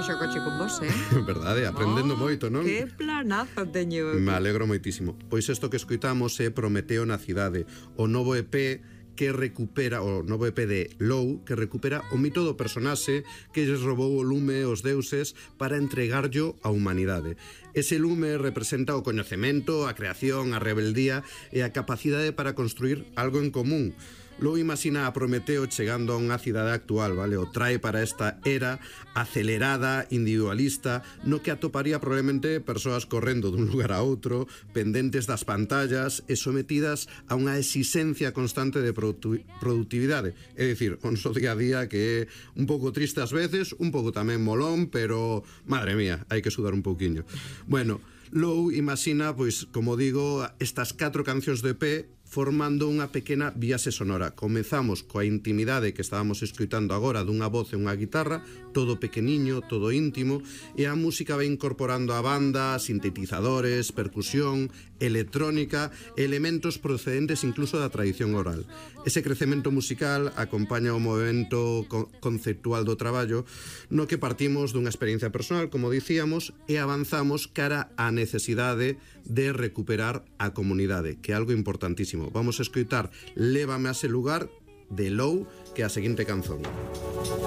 hoxe o coche con vos, Verdade, aprendendo moito, non? Que planazo teño. Me alegro moitísimo. Pois isto que escoitamos é Prometeo na cidade, o novo EP que recupera, o novo EP de Low, que recupera o mito do personaxe que lles robou o lume aos deuses para entregarllo á humanidade. Ese lume representa o coñecemento, a creación, a rebeldía e a capacidade para construir algo en común. Logo imagina a Prometeo chegando a unha cidade actual, vale? O trae para esta era acelerada, individualista, no que atoparía probablemente persoas correndo dun lugar a outro, pendentes das pantallas e sometidas a unha exigencia constante de productividade. É dicir, o noso día a día que é un pouco triste ás veces, un pouco tamén molón, pero, madre mía, hai que sudar un pouquiño. Bueno, Low imagina, pois, como digo, estas 4 cancións de EP formando unha pequena viaxe sonora. Comezamos coa intimidade que estábamos escoitando agora dunha voz e unha guitarra, todo pequeniño, todo íntimo, e a música vai incorporando a banda, sintetizadores, percusión, electrónica, elementos procedentes incluso da tradición oral. Ese crecemento musical acompaña o movimento conceptual do traballo, no que partimos dunha experiencia personal, como dicíamos, e avanzamos cara á necesidade de recuperar a comunidade, que é algo importantísimo. Vamos a escoitar Lévame a ese lugar de Low, que é a seguinte canción.